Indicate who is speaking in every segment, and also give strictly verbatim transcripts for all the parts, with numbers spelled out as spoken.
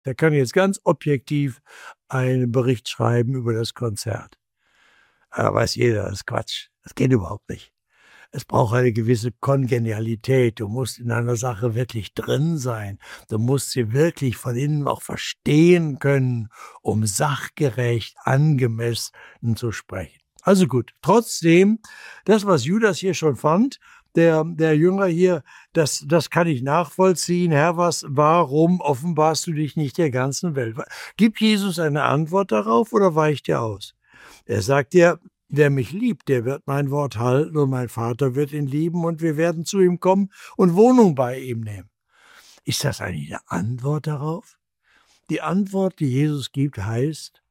Speaker 1: Der kann jetzt ganz objektiv einen Bericht schreiben über das Konzert. Da weiß jeder, das ist Quatsch. Das geht überhaupt nicht. Es braucht eine gewisse Kongenialität. Du musst in einer Sache wirklich drin sein. Du musst sie wirklich von innen auch verstehen können, um sachgerecht, angemessen zu sprechen. Also gut, trotzdem, das, was Judas hier schon fand, der, der Jünger hier, das, das kann ich nachvollziehen. Herr, was, warum offenbarst du dich nicht der ganzen Welt? Gibt Jesus eine Antwort darauf oder weicht er aus? Er sagt ja, wer mich liebt, der wird mein Wort halten und mein Vater wird ihn lieben und wir werden zu ihm kommen und Wohnung bei ihm nehmen. Ist das eigentlich eine Antwort darauf? Die Antwort, die Jesus gibt, heißt,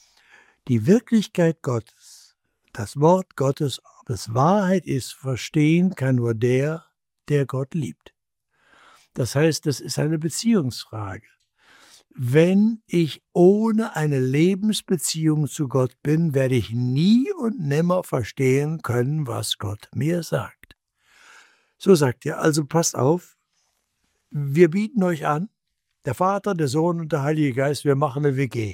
Speaker 1: die Wirklichkeit Gottes, das Wort Gottes, ob es Wahrheit ist, verstehen kann nur der, der Gott liebt. Das heißt, das ist eine Beziehungsfrage. Wenn ich ohne eine Lebensbeziehung zu Gott bin, werde ich nie und nimmer verstehen können, was Gott mir sagt. So sagt er, also passt auf, wir bieten euch an, der Vater, der Sohn und der Heilige Geist, wir machen eine W G.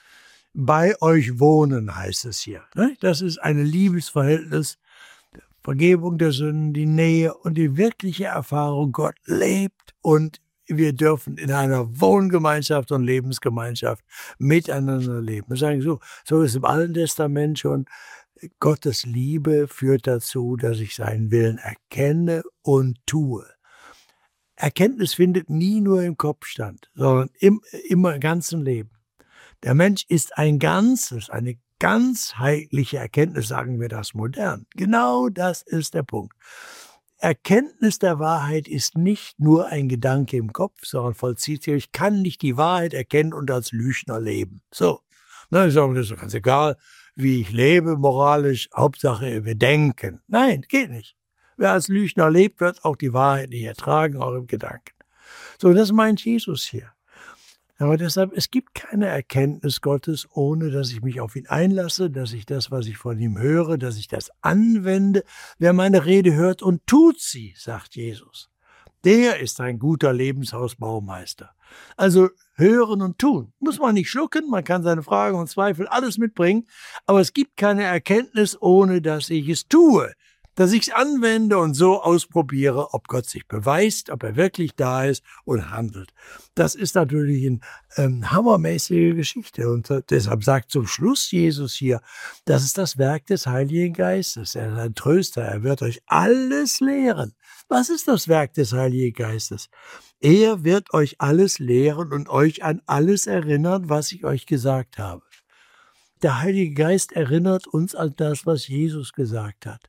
Speaker 1: Bei euch wohnen, heißt es hier. Das ist ein Liebesverhältnis, Vergebung der Sünden, die Nähe und die wirkliche Erfahrung, Gott lebt und wir dürfen in einer Wohngemeinschaft und Lebensgemeinschaft miteinander leben. Wir sagen so, so ist im Alten Testament schon, Gottes Liebe führt dazu, dass ich seinen Willen erkenne und tue. Erkenntnis findet nie nur im Kopf statt, sondern im, im ganzen Leben. Der Mensch ist ein Ganzes, eine ganzheitliche Erkenntnis, sagen wir das modern. Genau das ist der Punkt. Erkenntnis der Wahrheit ist nicht nur ein Gedanke im Kopf, sondern vollzieht sich. Ich kann nicht die Wahrheit erkennen und als Lügner leben. So, na, ich sage, das ist ganz egal, wie ich lebe moralisch, Hauptsache wir denken. Nein, geht nicht. Wer als Lügner lebt, wird auch die Wahrheit nicht ertragen, auch im Gedanken. So, das meint Jesus hier. Aber deshalb, es gibt keine Erkenntnis Gottes, ohne dass ich mich auf ihn einlasse, dass ich das, was ich von ihm höre, dass ich das anwende. Wer meine Rede hört und tut sie, sagt Jesus, der ist ein guter Lebenshausbaumeister. Also hören und tun. Muss man nicht schlucken, man kann seine Fragen und Zweifel alles mitbringen, aber es gibt keine Erkenntnis, ohne dass ich es tue. Dass ich es anwende und so ausprobiere, ob Gott sich beweist, ob er wirklich da ist und handelt. Das ist natürlich eine ähm, hammermäßige Geschichte. Und deshalb sagt zum Schluss Jesus hier, das ist das Werk des Heiligen Geistes. Er ist ein Tröster, er wird euch alles lehren. Was ist das Werk des Heiligen Geistes? Er wird euch alles lehren und euch an alles erinnern, was ich euch gesagt habe. Der Heilige Geist erinnert uns an das, was Jesus gesagt hat.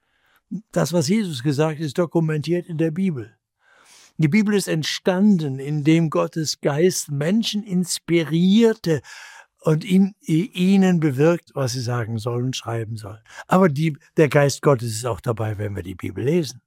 Speaker 1: Das, was Jesus gesagt hat, ist dokumentiert in der Bibel. Die Bibel ist entstanden, indem Gottes Geist Menschen inspirierte und in, ihnen bewirkt, was sie sagen sollen und schreiben sollen. Aber die, der Geist Gottes ist auch dabei, wenn wir die Bibel lesen.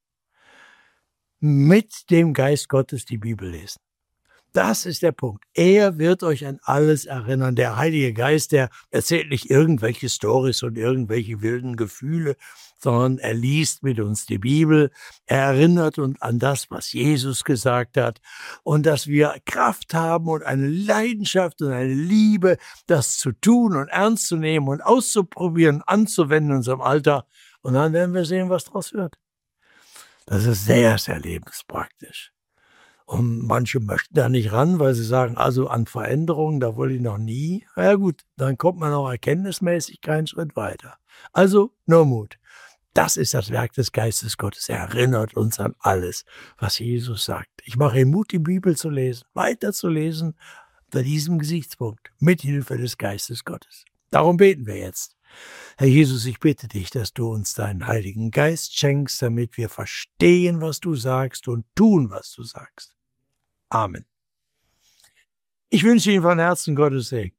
Speaker 1: Mit dem Geist Gottes die Bibel lesen. Das ist der Punkt. Er wird euch an alles erinnern. Der Heilige Geist, der erzählt nicht irgendwelche Storys und irgendwelche wilden Gefühle, sondern er liest mit uns die Bibel. Er erinnert uns an das, was Jesus gesagt hat und dass wir Kraft haben und eine Leidenschaft und eine Liebe, das zu tun und ernst zu nehmen und auszuprobieren, anzuwenden in unserem Alter. Und dann werden wir sehen, was daraus wird. Das ist sehr, sehr lebenspraktisch. Und manche möchten da nicht ran, weil sie sagen, also an Veränderungen, da wollte ich noch nie. Na ja gut, dann kommt man auch erkenntnismäßig keinen Schritt weiter. Also nur Mut. Das ist das Werk des Geistes Gottes. Er erinnert uns an alles, was Jesus sagt. Ich mache Ihnen Mut, die Bibel zu lesen, weiter zu lesen, unter diesem Gesichtspunkt, mit Hilfe des Geistes Gottes. Darum beten wir jetzt. Herr Jesus, ich bitte dich, dass du uns deinen Heiligen Geist schenkst, damit wir verstehen, was du sagst und tun, was du sagst. Amen. Ich wünsche Ihnen von Herzen Gottes Segen.